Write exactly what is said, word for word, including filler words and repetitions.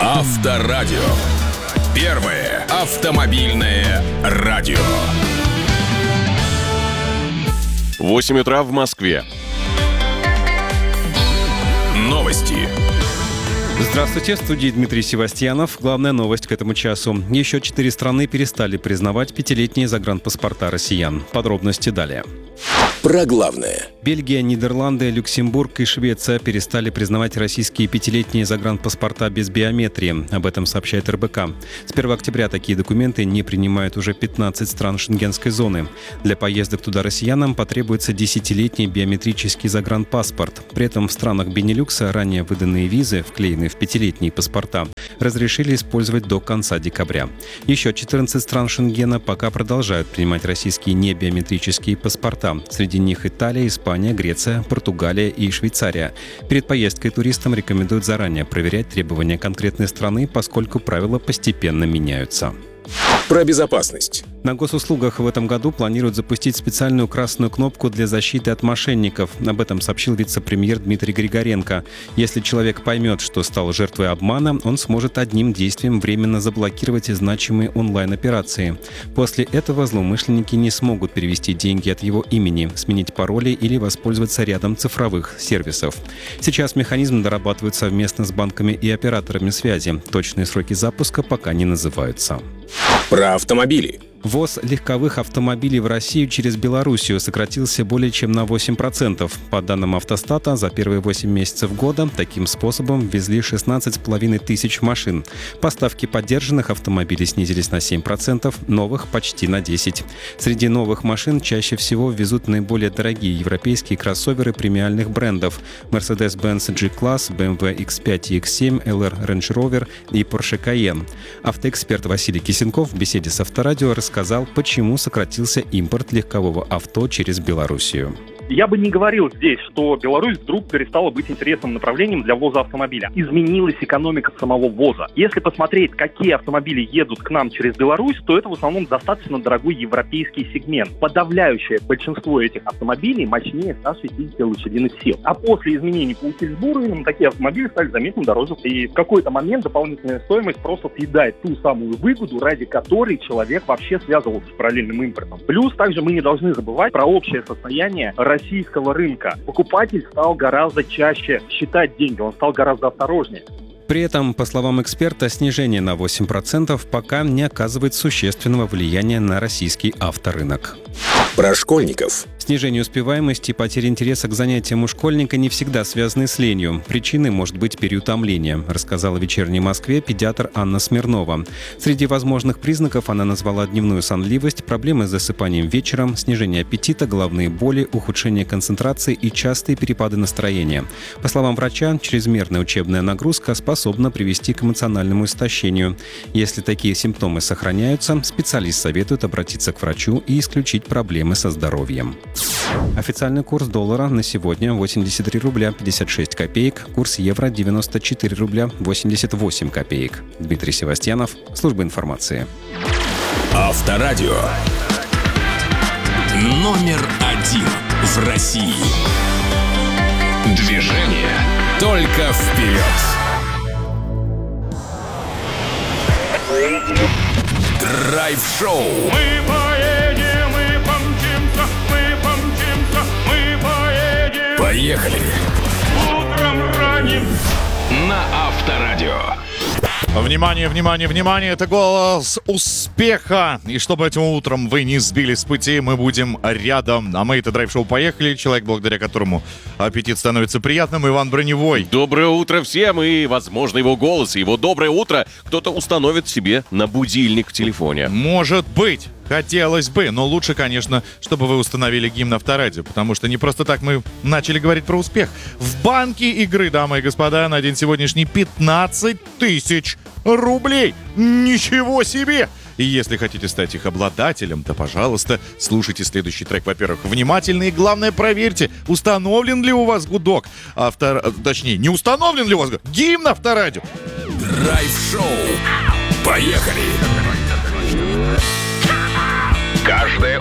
Авторадио. Первое автомобильное радио. восемь утра в Москве. Новости. Здравствуйте, в студии Дмитрий Севастьянов. Главная новость к этому часу. Еще четыре страны перестали признавать пятилетние загранпаспорта россиян. Подробности далее. Про главное. Бельгия, Нидерланды, Люксембург и Швеция перестали признавать российские пятилетние загранпаспорта без биометрии. Об этом сообщает эр бэ ка. С первого октября такие документы не принимают уже пятнадцать стран шенгенской зоны. Для поездок туда россиянам потребуется десятилетний биометрический загранпаспорт. При этом в странах Бенилюкса ранее выданные визы, вклеенные в пятилетние паспорта, разрешили использовать до конца декабря. Еще четырнадцать стран Шенгена пока продолжают принимать российские небиометрические паспорта. Среди них Италия, Испания, Греция, Португалия и Швейцария. Перед поездкой туристам рекомендуют заранее проверять требования конкретной страны, поскольку правила постепенно меняются. Про безопасность. На госуслугах в этом году планируют запустить специальную красную кнопку для защиты от мошенников. Об этом сообщил вице-премьер Дмитрий Григоренко. Если человек поймет, что стал жертвой обмана, он сможет одним действием временно заблокировать значимые онлайн-операции. После этого злоумышленники не смогут перевести деньги от его имени, сменить пароли или воспользоваться рядом цифровых сервисов. Сейчас механизм дорабатывают совместно с банками и операторами связи. Точные сроки запуска пока не называются. Про автомобили. Ввоз легковых автомобилей в Россию через Белоруссию сократился более чем на восемь процентов. По данным Автостата, за первые восемь месяцев года таким способом ввезли шестнадцать с половиной тысяч машин. Поставки подержанных автомобилей снизились на семь процентов, новых почти на десять процентов. Среди новых машин чаще всего везут наиболее дорогие европейские кроссоверы премиальных брендов: Mercedes-Benz G-Class, бэ эм вэ икс пять и икс семь, эл эр Range Rover и Porsche Cayenne. Автоэксперт Василий Кисенков в беседе с Авторадио рассказал, почему сократился импорт легкового авто через Белоруссию. Я бы не говорил здесь, что Беларусь вдруг перестала быть интересным направлением для ввоза автомобиля. Изменилась экономика самого ввоза. Если посмотреть, какие автомобили едут к нам через Беларусь, то это в основном достаточно дорогой европейский сегмент. Подавляющее большинство этих автомобилей мощнее ста шестидесяти лошадиных сил. А после изменений по утилизбуру такие автомобили стали заметно дороже. И в какой-то момент дополнительная стоимость просто съедает ту самую выгоду, ради которой человек вообще связывался с параллельным импортом. Плюс также мы не должны забывать про общее состояние российского рынка. Покупатель стал гораздо чаще считать деньги, он стал гораздо осторожнее. При этом, по словам эксперта, снижение на восемь процентов пока не оказывает существенного влияния на российский авторынок. Про школьников. Снижение успеваемости и потеря интереса к занятиям у школьника не всегда связаны с ленью. Причиной может быть переутомление, рассказала в «Вечерней Москве» педиатр Анна Смирнова. Среди возможных признаков она назвала дневную сонливость, проблемы с засыпанием вечером, снижение аппетита, головные боли, ухудшение концентрации и частые перепады настроения. По словам врача, чрезмерная учебная нагрузка способна привести к эмоциональному истощению. Если такие симптомы сохраняются, специалист советует обратиться к врачу и исключить проблемы со здоровьем. Официальный курс доллара на сегодня восемьдесят три рубля пятьдесят шесть копеек, курс евро девяносто четыре рубля восемьдесят восемь копеек. Дмитрий Севастьянов, служба информации. Авторадио. Номер один в России. Движение только вперед. Драйв-шоу. Мы поедем, мы помчимся, мы помчимся, мы поедем. Поехали. Утром ранним На Авторадио. Внимание, внимание, внимание, это голос успеха. И чтобы этим утром вы не сбились с пути, мы будем рядом. А мы это драйв-шоу «Поехали». Человек, благодаря которому аппетит становится приятным, Иван Броневой. Доброе утро всем, и, возможно, его голос, и его доброе утро кто-то установит себе на будильник в телефоне. Может быть. Хотелось бы, но лучше, конечно, чтобы вы установили гимн Авторадио, потому что не просто так мы начали говорить про успех. В банке игры, дамы и господа, на день сегодняшний пятнадцать тысяч рублей. Ничего себе! И если хотите стать их обладателем, то, пожалуйста, слушайте следующий трек, во-первых, внимательно, и, главное, проверьте, установлен ли у вас гудок. Автор... Точнее, не установлен ли у вас гудок. Гимн Авторадио. Драйв-шоу. Поехали! Каждое